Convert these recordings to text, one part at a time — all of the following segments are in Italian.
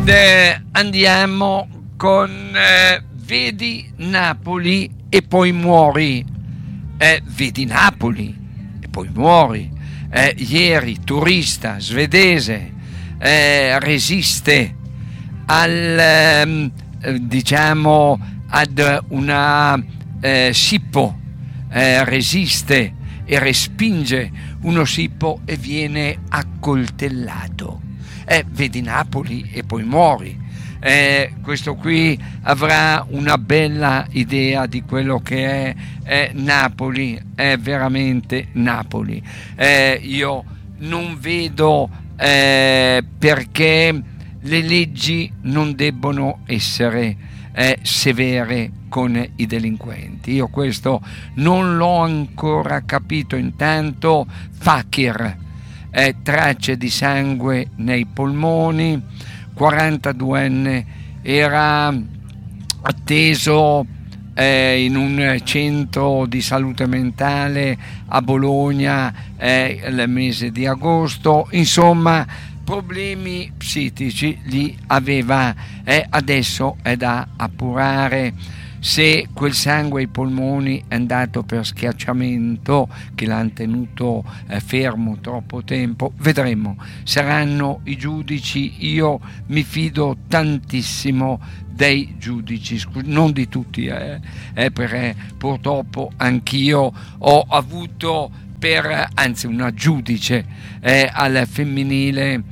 Ed andiamo con Vedi Napoli e poi muori. Vedi Napoli e poi muori. Ieri turista svedese resiste al diciamo ad una sippo, resiste e respinge uno sippo e viene accoltellato. Vedi Napoli e poi muori. Questo qui avrà una bella idea di quello che è Napoli, è veramente Napoli. Io non vedo perché le leggi non debbono essere severe con i delinquenti. Io questo non l'ho ancora capito. Intanto Fakir, tracce di sangue nei polmoni, 42enne, era atteso in un centro di salute mentale a Bologna il mese di agosto. Insomma, problemi psichici li aveva. Adesso è da appurare se quel sangue ai polmoni è andato per schiacciamento che l'hanno tenuto fermo troppo tempo. Vedremo, saranno i giudici. Io mi fido tantissimo dei giudici, non di tutti, perché purtroppo anch'io ho avuto anzi una giudice al femminile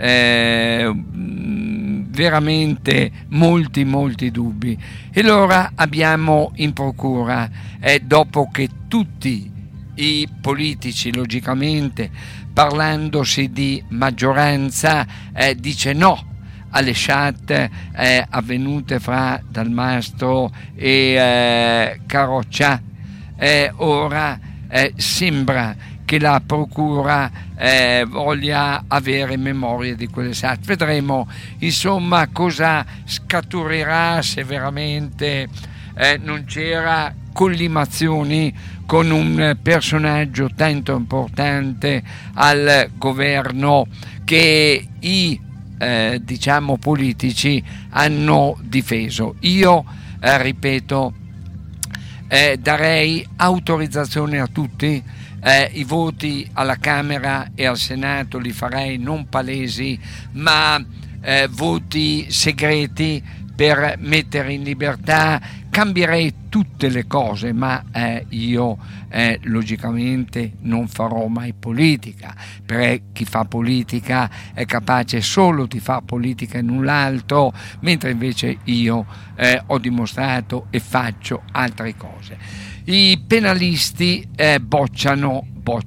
veramente molti dubbi. E allora abbiamo in procura, dopo che tutti i politici, logicamente parlandosi di maggioranza, dice no alle chat avvenute fra Dalmastro e Carroccia, ora sembra che la procura voglia avere memoria di quelle chat. Vedremo insomma cosa scaturirà, se veramente non c'era collimazioni con un personaggio tanto importante al governo che i diciamo politici hanno difeso. Io ripeto, darei autorizzazione a tutti. I voti alla Camera e al Senato li farei non palesi, ma voti segreti per mettere in libertà. Cambierei tutte le cose, ma io logicamente non farò mai politica, perché chi fa politica è capace solo di fare politica e null'altro, mentre invece io ho dimostrato e faccio altre cose. I penalisti bocciano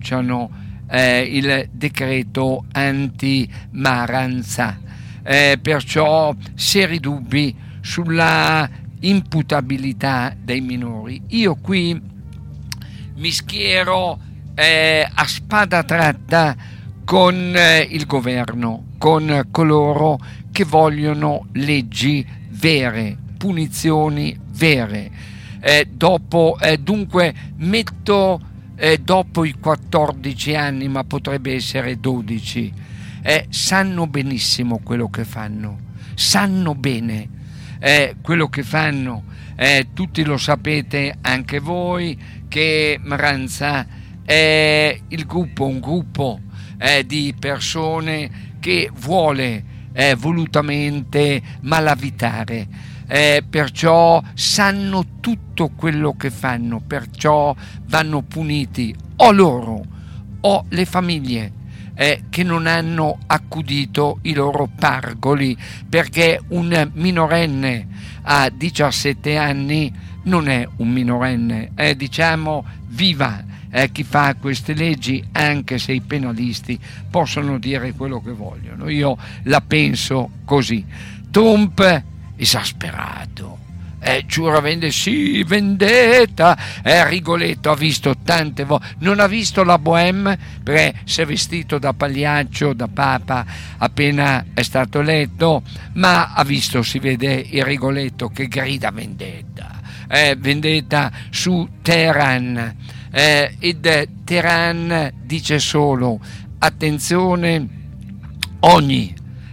il decreto anti-Maranza, perciò seri dubbi sulla imputabilità dei minori. Io qui mi schiero a spada tratta con il governo, con coloro che vogliono leggi vere, punizioni vere. Dunque metto dopo i 14 anni, ma potrebbe essere 12, sanno benissimo quello che fanno, sanno bene quello che fanno, tutti lo sapete anche voi che Maranza è un gruppo di persone che vuole volutamente malavitare. Perciò sanno tutto quello che fanno, perciò vanno puniti o loro o le famiglie che non hanno accudito i loro pargoli, perché un minorenne a 17 anni non è un minorenne, diciamo viva. Chi fa queste leggi, anche se i penalisti possono dire quello che vogliono, io la penso così. Trump esasperato, giura sì, vendetta. Rigoletto ha visto tante volte, non ha visto la Bohème perché si è vestito da pagliaccio, da papa appena è stato eletto, ma ha visto, si vede il Rigoletto che grida vendetta su Teheran, ed Teheran dice solo attenzione, ogni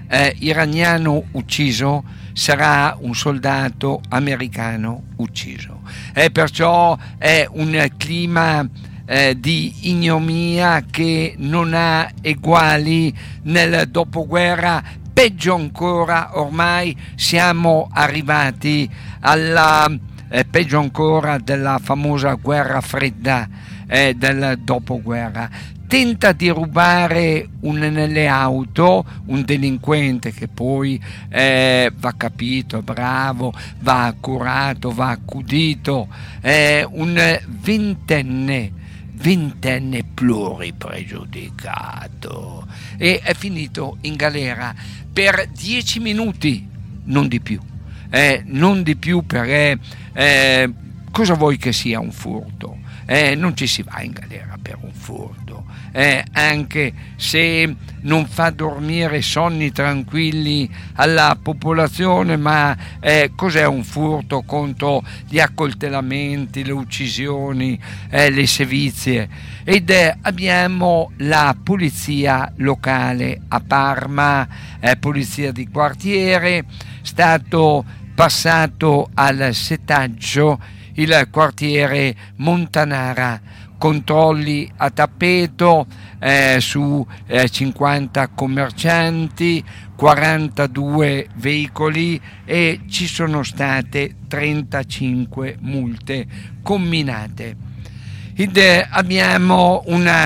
iraniano ucciso sarà un soldato americano ucciso. E perciò è un clima di ignominia che non ha eguali nel dopoguerra. Peggio ancora, ormai siamo arrivati alla peggio ancora della famosa guerra fredda del dopoguerra. Tenta di rubare nelle auto un delinquente che poi va capito, bravo, va curato, va accudito, un ventenne pluripregiudicato, e è finito in galera per 10 minuti, non di più, perché cosa vuoi che sia un furto? Non ci si va in galera per un furto, anche se non fa dormire sonni tranquilli alla popolazione, ma cos'è un furto contro gli accoltellamenti, le uccisioni, le sevizie? Ed abbiamo la polizia locale a Parma, polizia di quartiere, stato passato al setaggio il quartiere Montanara, controlli a tappeto su 50 commercianti, 42 veicoli, e ci sono state 35 multe comminate. Ed abbiamo una